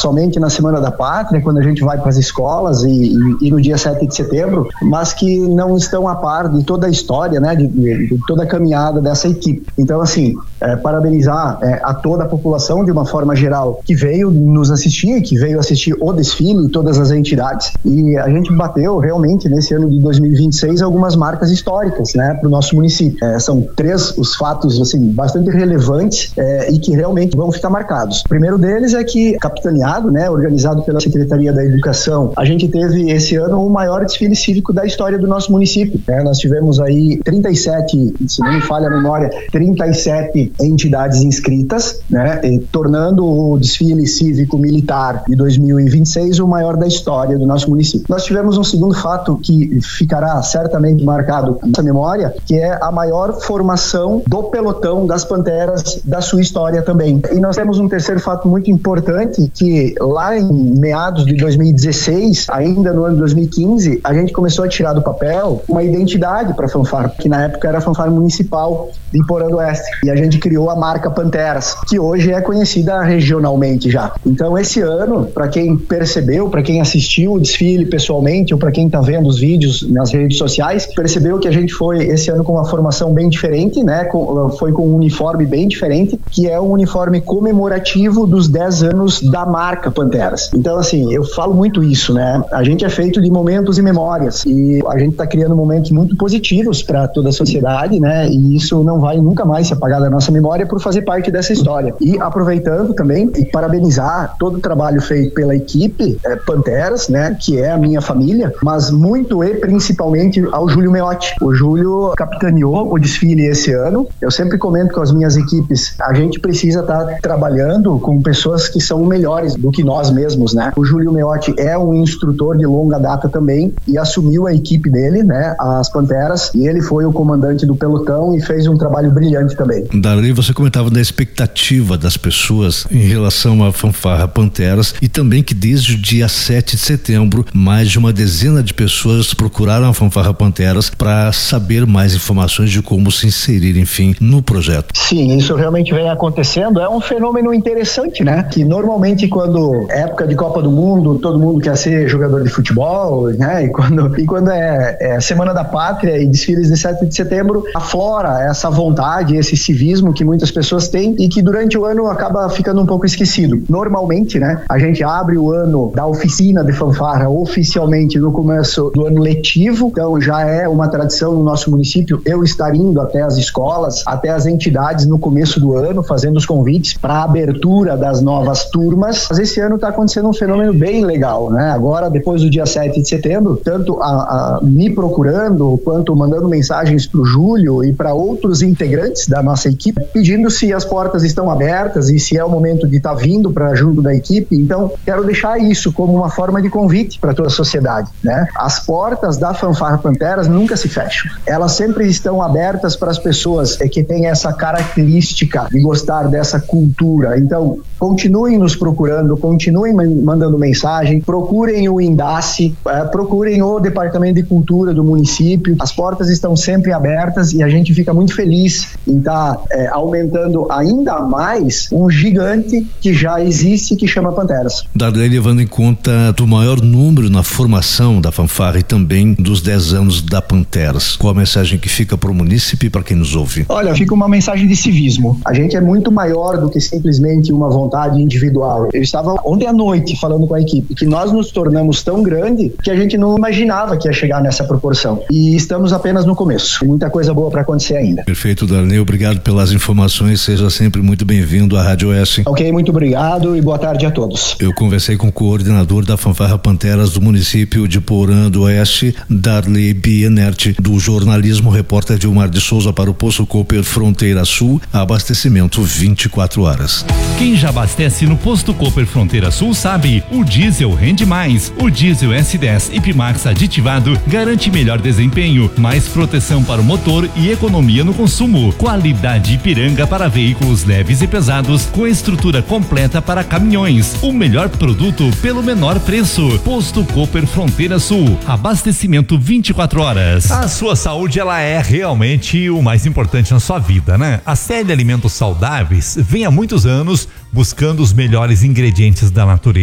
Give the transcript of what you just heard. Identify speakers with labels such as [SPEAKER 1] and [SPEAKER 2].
[SPEAKER 1] somente na Semana da Pátria, quando a gente vai para as escolas e no dia 7 de setembro, mas que não estão a par de toda a história, né, de toda a caminhada dessa equipe. Então, assim, parabenizar a toda a população de uma forma geral que veio nos assistir, que veio assistir o desfile e todas as entidades, e a gente bateu realmente nesse ano de 2026 algumas marcas históricas, né, para o nosso município. São 3 os fatos, assim, bastante relevantes e que realmente vão ficar marcados. O primeiro deles é que, capitaneado, né, organizado pela Secretaria da Educação, a gente teve esse ano o maior desfile cívico da história do nosso município. Nós tivemos aí 37, se não me falha a memória, 37 entidades inscritas, né, tornando o desfile cívico-militar de 2026 o maior da história do nosso município. Nós tivemos um segundo fato que ficará certamente marcado nessa memória, que é a maior formação do pelotão das Panteras da sua história também. E nós temos um terceiro fato muito importante, que lá em meados de 2016, ainda no ano de 2015, a gente começou a tirar do papel uma identidade para a fanfarra, que na época era a fanfarra municipal de Porã do Oeste. E a gente criou a marca Panteras, que hoje é conhecida regionalmente já. Então, esse ano, para quem percebeu, para quem assistiu o desfile pessoalmente, ou para quem está vendo os vídeos nas redes sociais, percebeu que a gente foi esse ano com uma formação bem diferente, né? Foi com um uniforme bem diferente, que é um uniforme comemorativo dos 10 anos da marca Panteras. Então, assim, eu falo muito isso, né? A gente é feito de momentos e memórias, e a gente está criando momentos muito positivos para toda a sociedade, né? E isso não vai nunca mais se apagar da nossa memória por fazer parte dessa história. E aproveitando também e parabenizar todo o trabalho feito pela equipe Panteras, né? Que é a minha família, mas muito e principalmente ao Júlio Meotti. O Júlio capitaneou o desfile esse ano. Eu sempre comento com as minhas equipes, a gente precisa estar trabalhando com pessoas que são melhores do que nós mesmos, né? O Júlio Meotti é um instrutor de longa data também e assumiu a equipe dele, né? As Panteras, e ele foi o comandante do pelotão e fez um trabalho brilhante também.
[SPEAKER 2] Darley, você comentava da expectativa das pessoas em relação à fanfarra Panteras e também que desde o dia 7 de setembro, mais de uma dezena de pessoas procuraram a fanfarra Panteras para saber mais informações de como se inserir, enfim, no projeto.
[SPEAKER 1] Sim, isso realmente vem acontecendo. É um fenômeno interessante, né? Que normalmente quando é época de Copa do Mundo, todo mundo quer ser jogador de futebol, né? E quando é Semana da Pátria e desfiles de 7 de setembro, aflora essa vontade, esse civismo que muitas pessoas têm e que durante o ano acaba ficando um pouco esquecido. Normalmente, né? A gente abre o ano da oficina de fanfarra oficialmente no começo do ano letivo, então já é uma tradição no nosso município eu estar indo até as escolas, até as entidades no começo do ano, fazendo os convites para a abertura das novas turmas. Mas esse ano está acontecendo um fenômeno bem legal, né? Agora, depois do dia 7 de setembro, tanto me procurando, quanto mandando mensagens para o Júlio e para outros integrantes da nossa equipe, pedindo se as portas estão abertas e se é o momento de estar vindo para junto da equipe. Então, quero deixar isso como uma forma de convite para toda a sociedade, né? As portas da fanfarra Panteras nunca se fecham. Elas sempre estão abertas para as pessoas que têm essa característica de gostar dessa cultura. Então, continuem nos procurando, continuem mandando mensagem, procurem o INDACE, procurem o Departamento de Cultura do município. As portas estão sempre abertas e a gente fica muito feliz em estar aumentando ainda mais um gigante que já existe, que chama Panteras.
[SPEAKER 2] Darley, levando em conta do maior número na formação da fanfarra e também dos 10 anos da Panteras, qual a mensagem que fica para o município e para quem nos ouve?
[SPEAKER 1] Olha, fica uma mensagem de civismo. A gente é muito maior do que simplesmente uma vontade individual. Eu estava ontem à noite falando com a equipe que nós nos tornamos tão grande que a gente não imaginava que ia chegar nessa proporção. E estamos apenas no começo. Muita coisa boa para acontecer ainda.
[SPEAKER 2] Perfeito, Darley. Obrigado pelas informações. Seja sempre muito bem-vindo à Rádio Oeste.
[SPEAKER 1] Ok, muito obrigado e boa tarde a todos.
[SPEAKER 2] Eu conversei com o coordenador da fanfarra Panteras do município de Porã do Oeste, Darley Bienert, do jornalismo, repórter Dilmar de Souza para o Posto Cooper Fronteira Sul, abastecimento 24 horas.
[SPEAKER 3] Quem já abastece no Posto Cooper Fronteira Sul sabe, o diesel rende mais. O diesel S10 Ipmax aditivado garante melhor desempenho, mais proteção para o motor e economia no consumo. Qualidade Ipiranga para veículos leves e pesados, com estrutura completa para caminhões. O melhor produto pelo menor preço. Posto Cooper Fronteira Sul, abastecimento 24 horas.
[SPEAKER 4] A sua saúde, ela é realmente o mais importante na sua vida, né? A série Alimentos Saudáveis vem há muitos anos buscando os melhores ingredientes da natureza